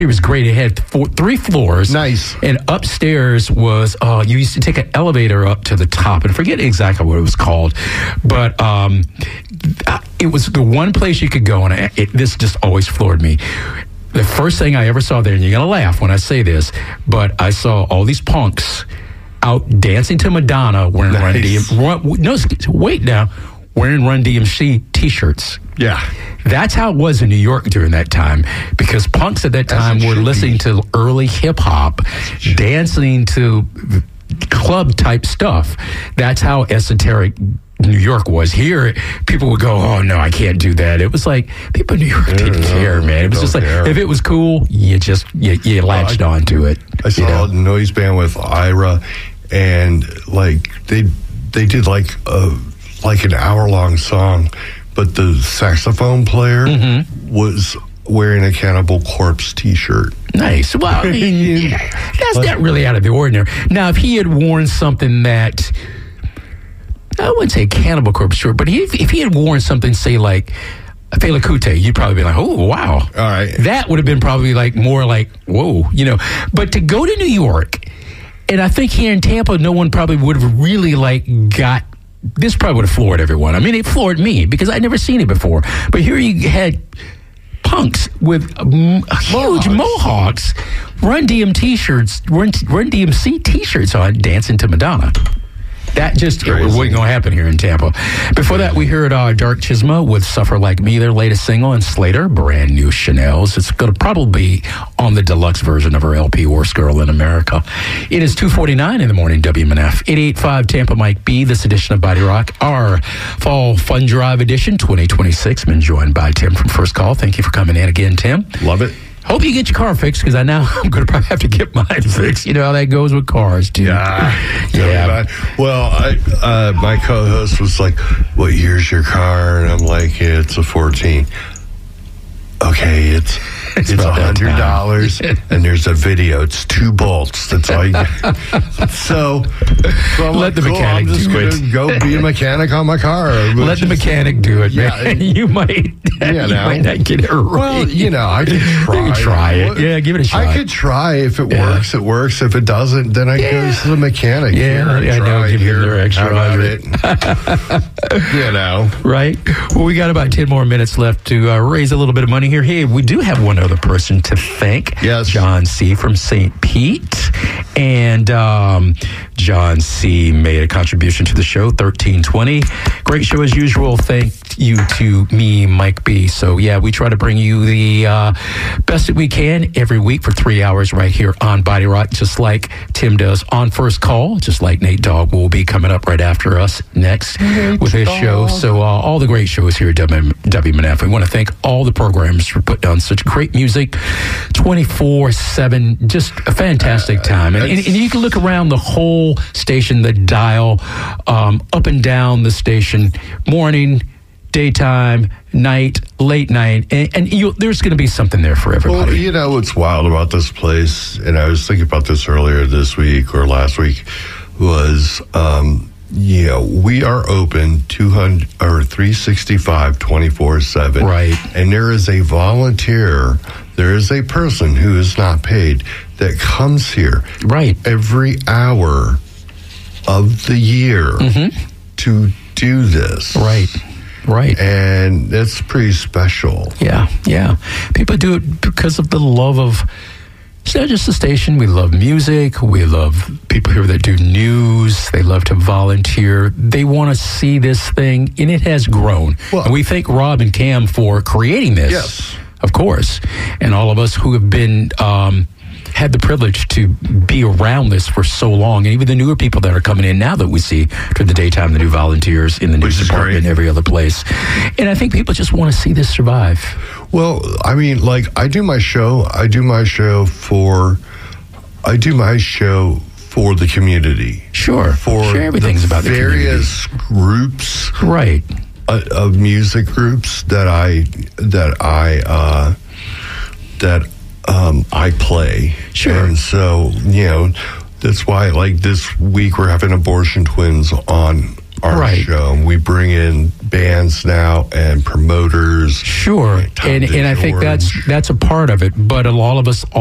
It was great. It had 3 floors. Nice. And upstairs was, you used to take an elevator up to the top. And I forget exactly what it was called. But it was the one place you could go. And this just always floored me. The first thing I ever saw there, and you're going to laugh when I say this, but I saw all these punks out dancing to Madonna wearing Run DMC T-shirts. Yeah. That's how it was in New York during that time, because punks at that time were listening to early hip-hop, dancing to club-type stuff. That's how esoteric New York was. Here, people would go, oh, no, I can't do that. It was like, people in New York didn't care, man. It was just like, if it was cool, you latched onto it. I saw a noise band with Ira, and, like, they did, like an hour-long song, but the saxophone player was wearing a Cannibal Corpse T-shirt. Nice. Well, I mean, that's not really out of the ordinary. Now, if he had worn something that, I wouldn't say Cannibal Corpse shirt, but if he had worn something, say, like Fela Kuti, you'd probably be like, oh, wow. All right. That would have been probably like more like, whoa, But to go to New York, and I think here in Tampa, no one probably would have really got. This probably would have floored everyone. I mean, it floored me because I'd never seen it before. But here you had punks with huge mohawks, Run DMC T-shirts on, dancing to Madonna. That just wasn't going to happen here in Tampa. Before that, we heard Dark Chisma with Suffer Like Me, their latest single, and Slater, brand new Chanel's. It's going to probably be on the deluxe version of her LP, Worst Girl in America. It is 2:49 in the morning, WMNF. 885 Tampa Mike B, this edition of Body Rock, our Fall Fun Drive edition, 2026. Been joined by Tim from First Call. Thank you for coming in again, Tim. Love it. Hope you get your car fixed, because I'm going to probably have to get mine fixed. You know how that goes with cars, too. Yeah. Well, my co-host was like, what year's your car? And I'm like, it's a 14. Okay, it's $100, and there's a video. It's 2 bolts. That's all you get. So I'm let the mechanic I'm just do gonna it. go be a mechanic on my car. Let the mechanic do it, man. You might not get it right. Well, I could try. You can try it. Yeah, give it a shot. I could try. If it works, it works. If it doesn't, then I go to the mechanic. Yeah, I know. Give them their extra $100. Right? Well, we got about 10 more minutes left to raise a little bit of money here. Hey, we do have one other person to thank. Yes. John C. from St. Pete. And John C. made a contribution to the show, $13.20. Great show as usual. Thank you to me, Mike B. So, yeah, we try to bring you the best that we can every week for 3 hours right here on Body Rock, just like Tim does on First Call, just like Nate Dogg will be coming up right after us next with his show. So all the great shows here at WMNF. We want to thank all the programs for putting on such great music 24/7. Just a fantastic time. And you can look around the whole station, the dial, up and down the station, morning, daytime, night, late night, and there's going to be something there for everybody. Well, what's wild about this place, and I was thinking about this earlier this week or last week, was we are open 365 24/7. Right. And there is a volunteer, there is a person who is not paid that comes here every hour of the year to do this. Right. And it's pretty special. Yeah. People do it because of the love of, it's not just the station. We love music. We love people here that do news. They love to volunteer. They want to see this thing, and it has grown. Well, and we thank Rob and Cam for creating this. Yes. Of course. And all of us who have been had the privilege to be around this for so long, and even the newer people that are coming in now that we see for the daytime, the new volunteers in the news department and every other place. And I think people just want to see this survive. Well, I mean, I do my show for the community. Sure. Everything's about the various groups. Right. Of music groups that I play. Sure. And so, that's why, this week we're having Abortion Twins on our show. And we bring in bands now and promoters. Sure. And I think that's a part of it. But all of us